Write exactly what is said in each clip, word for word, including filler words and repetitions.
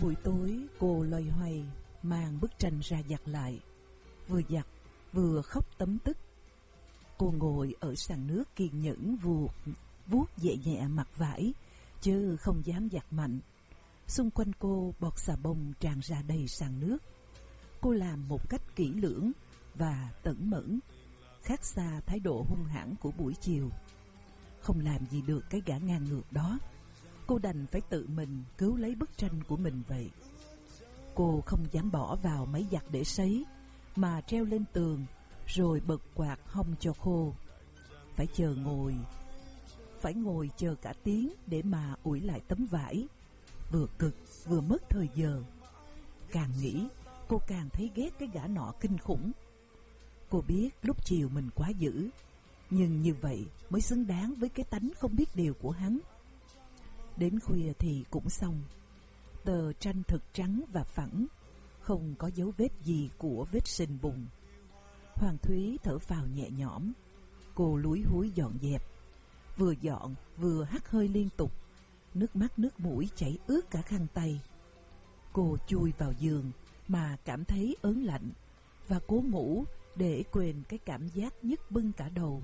Buổi tối cô loay hoay mang bức tranh ra giặt lại, vừa giặt vừa khóc tấm tức. Cô ngồi ở sàn nước kiên nhẫn vuốt vuốt nhẹ nhẹ mặt vải, chứ không dám giặt mạnh. Xung quanh cô bọt xà bông tràn ra đầy sàn nước. Cô làm một cách kỹ lưỡng và tẩn mẫn, khác xa thái độ hung hãn của buổi chiều. Không làm gì được cái gã ngang ngược đó, cô đành phải tự mình cứu lấy bức tranh của mình vậy. Cô không dám bỏ vào máy giặt để sấy, mà treo lên tường rồi bật quạt hong cho khô. Phải chờ ngồi Phải ngồi chờ cả tiếng để mà ủi lại tấm vải, vừa cực vừa mất thời giờ. Càng nghĩ cô càng thấy ghét cái gã nọ kinh khủng. Cô biết lúc chiều mình quá dữ, nhưng như vậy mới xứng đáng với cái tánh không biết điều của hắn. Đến khuya thì cũng xong. Tờ tranh thật trắng và phẳng, không có dấu vết gì của vết sình bùn. Hoàng Thúy thở phào nhẹ nhõm. Cô lúi húi dọn dẹp, vừa dọn vừa hắt hơi liên tục, nước mắt nước mũi chảy ướt cả khăn tay. Cô chui vào giường mà cảm thấy ớn lạnh, và cố ngủ để quên cái cảm giác nhức bưng cả đầu.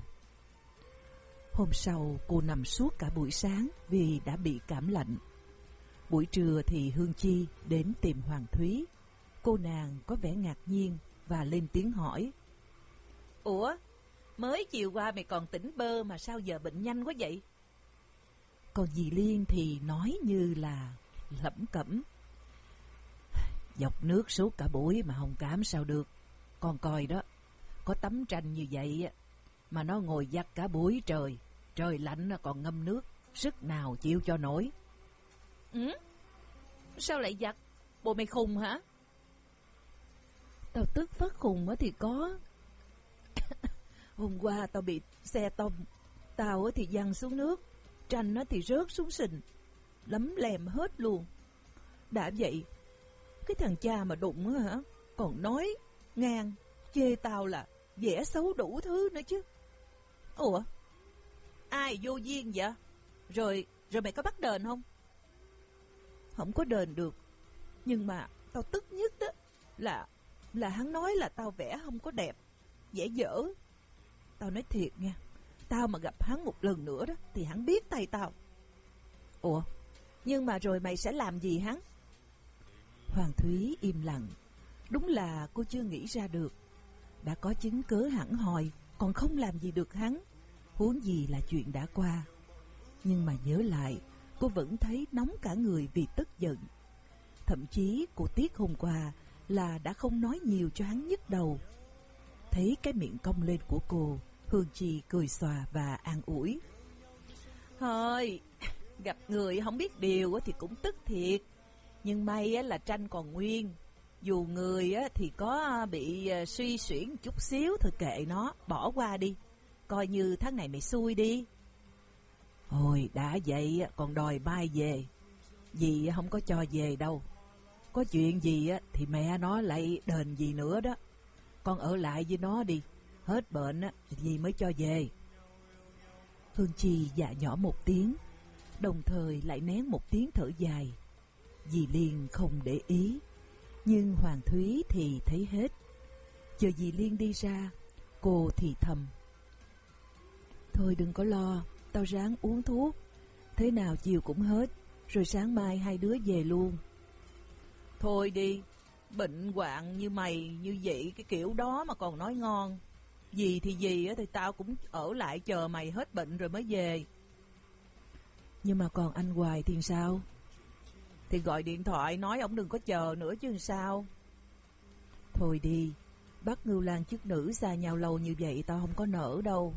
Hôm sau cô nằm suốt cả buổi sáng vì đã bị cảm lạnh. Buổi trưa thì Hương Chi đến tìm Hoàng Thúy. Cô nàng có vẻ ngạc nhiên và lên tiếng hỏi: Ủa, mới chiều qua mày còn tỉnh bơ mà sao giờ bệnh nhanh quá vậy? Còn dì Liên thì nói như là lẩm cẩm: Dọc nước suốt cả buổi mà không cảm sao được. Con coi đó, có tấm tranh như vậy mà nó ngồi giặt cả buổi trời. Trời lạnh còn ngâm nước, sức nào chịu cho nổi. Ừ? Sao lại giặt? Bộ mày khùng hả? Tao tức phát khùng thì có. Hôm qua tao bị xe tông, tao thì văng xuống nước, tranh thì rớt xuống sình, lấm lem hết luôn. Đã vậy, cái thằng cha mà đụng hả, còn nói ngang chê tao là vẽ xấu đủ thứ nữa chứ. Ủa, ai vô duyên vậy? Rồi rồi mày có bắt đền không? Không có đền được. Nhưng mà tao tức nhất đó là Là hắn nói là tao vẽ không có đẹp, vẽ dở. Tao nói thiệt nha, tao mà gặp hắn một lần nữa đó thì hắn biết tay tao. Ủa, nhưng mà rồi mày sẽ làm gì hắn? Hoàng Thúy im lặng. Đúng là cô chưa nghĩ ra được. Đã có chứng cớ hẳn hoi, còn không làm gì được hắn, huống gì là chuyện đã qua. Nhưng mà nhớ lại, cô vẫn thấy nóng cả người vì tức giận. Thậm chí cô tiếc hôm qua là đã không nói nhiều cho hắn nhức đầu. Thấy cái miệng cong lên của cô, Hương Chi cười xòa và an ủi: Thôi, gặp người không biết điều thì cũng tức thiệt. Nhưng may là tranh còn nguyên. Dù người thì có bị suy xuyển chút xíu, thôi kệ nó, bỏ qua đi. Coi như tháng này mày xui đi. Ôi đã vậy còn đòi mai về. Dì không có cho về đâu. Có chuyện gì thì mẹ nó lại đền gì nữa đó. Con ở lại với nó đi, hết bệnh thì dì mới cho về. Hương Chi dạ nhỏ một tiếng, đồng thời lại nén một tiếng thở dài. Dì Liên không để ý, nhưng Hoàng Thúy thì thấy hết. Chờ dì Liên đi ra, cô thì thầm: Thôi đừng có lo, tao ráng uống thuốc, thế nào chiều cũng hết, rồi sáng mai hai đứa về luôn. Thôi đi, bệnh hoạn như mày như vậy cái kiểu đó mà còn nói ngon. Gì thì gì thì tao cũng ở lại chờ mày hết bệnh rồi mới về. Nhưng mà còn anh Hoài thì sao? Thì gọi điện thoại nói ổng đừng có chờ nữa chứ sao. Thôi đi, bắt Ngưu Lang chức nữ xa nhau lâu như vậy tao không có nỡ đâu.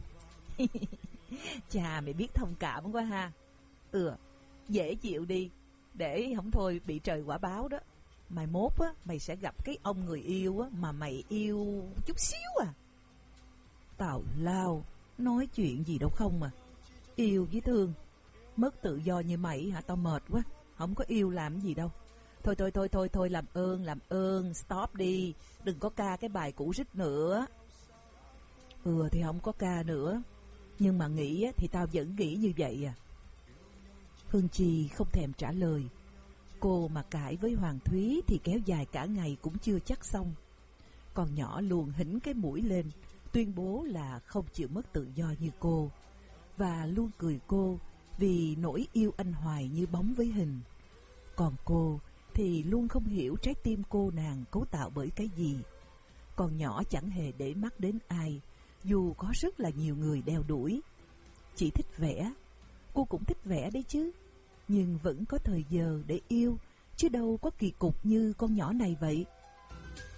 Chà, mày biết thông cảm quá ha. Ừ, dễ chịu đi, để không thôi bị trời quả báo đó. Mai mốt á, mày sẽ gặp cái ông người yêu á, mà mày yêu chút xíu à. Tào lao, nói chuyện gì đâu không mà. Yêu với thương, mất tự do như mày hả, tao mệt quá. Không có yêu làm gì đâu. Thôi thôi thôi thôi thôi làm ơn làm ơn stop đi, đừng có ca cái bài cũ rích nữa. Ừ thì không có ca nữa, nhưng mà nghĩ thì tao vẫn nghĩ như vậy à. Hương Chi không thèm trả lời. Cô mà cãi với Hoàng Thúy thì kéo dài cả ngày cũng chưa chắc xong. Con nhỏ luôn hỉnh cái mũi lên, tuyên bố là không chịu mất tự do như cô, và luôn cười cô vì nỗi yêu anh hoài như bóng với hình. Còn cô thì luôn không hiểu trái tim cô nàng cấu tạo bởi cái gì. Con nhỏ chẳng hề để mắt đến ai, dù có rất là nhiều người đeo đuổi. Chỉ thích vẽ, cô cũng thích vẽ đấy chứ, nhưng vẫn có thời giờ để yêu, chứ đâu có kỳ cục như con nhỏ này vậy.